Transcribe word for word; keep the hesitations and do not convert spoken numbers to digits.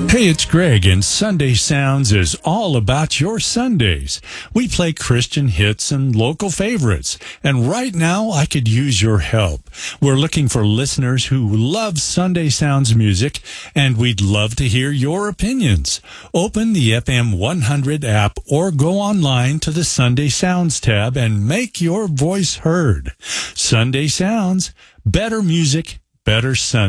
Hey, it's Greg, and Sunday Sounds is all about your Sundays. We play Christian hits and local favorites, and right now I could use your help. We're looking for listeners who love Sunday Sounds music, and we'd love to hear your opinions. Open the F M one hundred app or go online to the Sunday Sounds tab and make your voice heard. Sunday Sounds, better music, better Sunday.